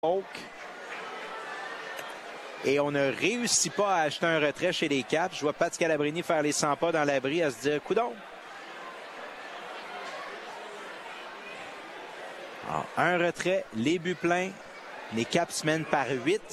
Polk. Et on ne réussit pas à acheter un retrait chez les Caps. Je vois Pat Scalabrini faire les 100 pas dans l'abri à se dire, coudonc. Alors, un retrait, les buts pleins. Les Caps mènent par 8.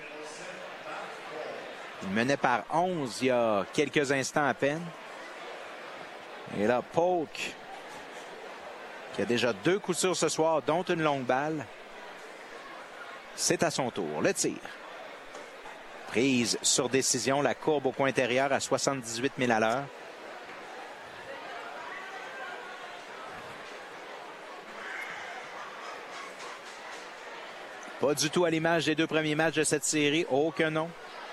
Ils menaient par 11 il y a quelques instants à peine. Et là, Polk, qui a déjà 2 coups sûrs ce soir, dont une longue balle. C'est à son tour. Le tir. Prise sur décision, la courbe au coin intérieur à 78 000 à l'heure. Pas du tout à l'image des 2 premiers matchs de cette série. Oh que non.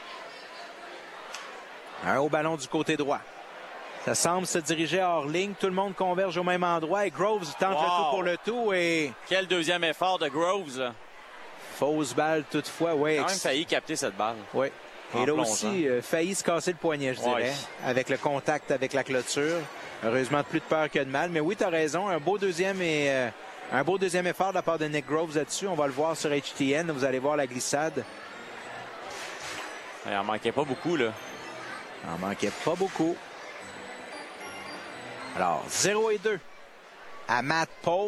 Un haut ballon du côté droit. Ça semble se diriger hors ligne. Tout le monde converge au même endroit et Groves tente le tout pour le tout. Et quel deuxième effort de Groves, là. Fausse balle toutefois. Oui, il a quand même failli capter cette balle. Oui. Et là aussi, failli se casser le poignet, je dirais, avec le contact avec la clôture. Heureusement, plus de peur que de mal. Mais oui, tu as raison. Un beau deuxième effort de la part de Nick Groves là-dessus. On va le voir sur HTN. Vous allez voir la glissade. Il en manquait pas beaucoup, là. Il en manquait pas beaucoup. Alors, 0-2 à Matt Polk.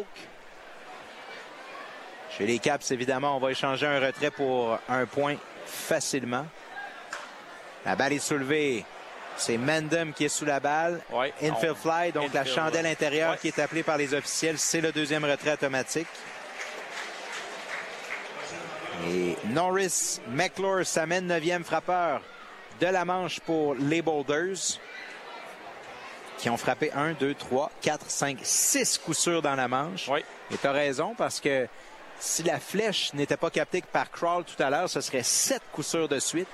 Chez les Caps, évidemment, on va échanger un retrait pour un point facilement. La balle est soulevée. C'est Mendham qui est sous la balle. Ouais, Infield fly, donc la chandelle intérieure qui est appelée par les officiels. C'est le deuxième retrait automatique. Et Norris McClure s'amène 9e frappeur de la manche pour les Boulders, qui ont frappé 1, 2, 3, 4, 5, 6 coups sûrs dans la manche. Oui. Et tu as raison, parce que si la flèche n'était pas captée par Crawl tout à l'heure, ce serait 7 coups sûrs de suite.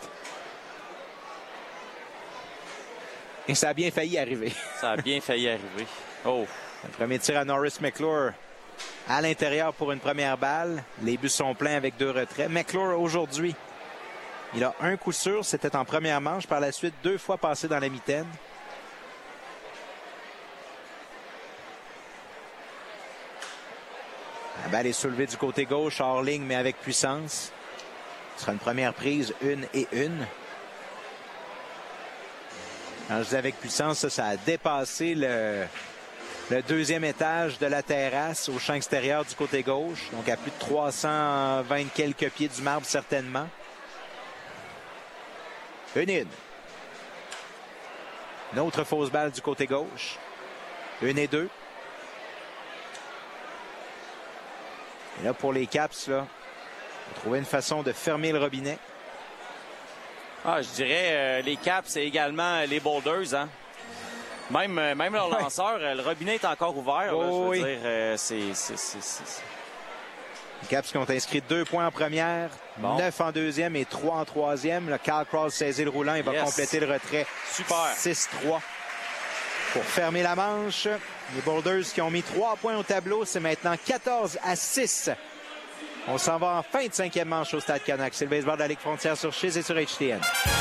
Et ça a bien failli arriver. Ça a bien failli arriver. Oh. Le premier tir à Norris McClure à l'intérieur pour une première balle. Les buts sont pleins avec 2 retraits. McClure, aujourd'hui, il a 1 coup sûr. C'était en première manche. Par la suite, 2 fois passé dans la mitaine. La balle est soulevée du côté gauche, hors ligne, mais avec puissance. Ce sera une première prise, 1-1. Quand je dis avec puissance, ça a dépassé le deuxième étage de la terrasse au champ extérieur du côté gauche. Donc à plus de 320 quelques pieds du marbre, certainement. 1-1. Une autre fausse balle du côté gauche. 1-2. Et là, pour les Caps, là, on va trouver une façon de fermer le robinet. Ah, je dirais les Caps et également les Boulders, hein. Même leur lanceur, le robinet est encore ouvert. Oh, là, je veux dire, Les Caps qui ont inscrit 2 points en première, 9 en deuxième et 3 en troisième. Le Kyle Crawl saisit le roulant. Il va compléter le retrait. Super. 6-3 pour fermer la manche. Les Boulders qui ont mis 3 points au tableau. C'est maintenant 14-6. On s'en va en fin de 5e manche au Stade Canac. C'est le baseball de la Ligue Frontière sur Chiz et sur HTN.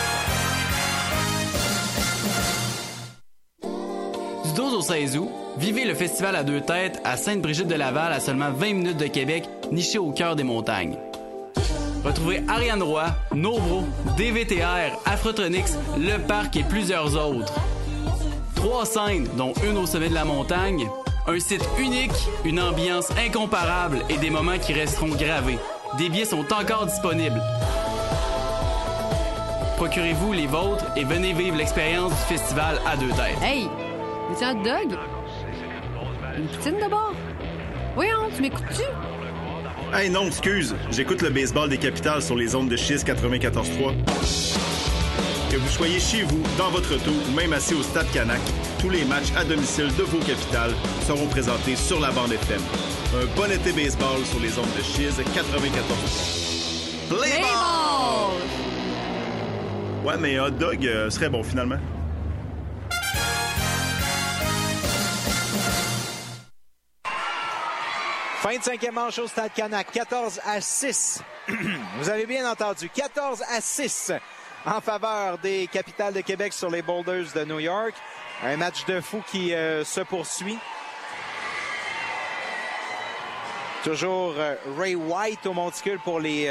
Du 12 au 16 août, vivez le festival à 2 têtes à Sainte-Brigitte-de-Laval à seulement 20 minutes de Québec, niché au cœur des montagnes. Retrouvez Ariane Roy, Novro, DVTR, Afrotronics, Le Parc et plusieurs autres. 3 scènes, dont une au sommet de la montagne. Un site unique, une ambiance incomparable et des moments qui resteront gravés. Des billets sont encore disponibles. Procurez-vous les vôtres et venez vivre l'expérience du festival à 2 têtes. Hey! Veux-tu un hot dog? Une poutine de bord? Voyons, tu m'écoutes-tu? Hey non, excuse. J'écoute le baseball des Capitales sur les ondes de Chiz 94.3. Que vous soyez chez vous, dans votre auto ou même assis au Stade Canac, tous les matchs à domicile de vos Capitales seront présentés sur la bande FM. Un bon été baseball sur les ondes de Chiz 94.3. Play ball! Ouais, mais un hot dog serait bon finalement. Fin de 5e manche au Stade Canac, 14-6. Vous avez bien entendu, 14-6 en faveur des Capitales de Québec sur les Boulders de New York. Un match de fou qui se poursuit. Toujours Ray White au monticule pour les